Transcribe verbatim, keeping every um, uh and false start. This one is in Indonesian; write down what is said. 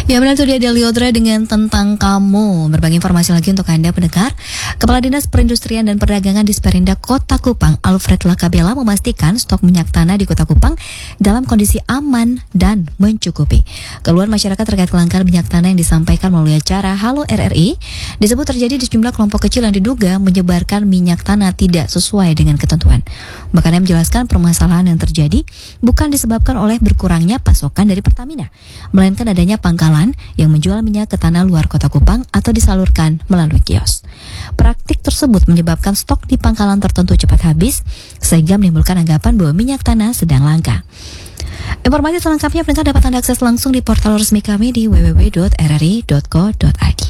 Ya benar, itu dia Deliodra dengan Tentang Kamu. Berbagi informasi lagi untuk Anda pendengar. Kepala Dinas Perindustrian dan Perdagangan Disperindak Kota Kupang, Alfred Lakabela, memastikan stok minyak tanah di Kota Kupang dalam kondisi aman dan mencukupi. Keluhan masyarakat terkait kelangkaan minyak tanah yang disampaikan melalui acara Halo R R I disebut terjadi di sejumlah kelompok kecil yang diduga menyebarkan minyak tanah tidak sesuai dengan ketentuan. Bahkan yang menjelaskan permasalahan yang terjadi bukan disebabkan oleh berkurangnya pasokan dari Pertamina, melainkan adanya pangkalan yang menjual minyak ke tanah luar Kota Kupang atau disalurkan melalui kios. Praktik tersebut menyebabkan stok di pangkalan tertentu cepat habis, sehingga menimbulkan anggapan bahwa minyak tanah sedang langka. Informasi selengkapnya pendengar dapat Anda akses langsung di portal resmi kami di w w w titik r r i titik co titik i d.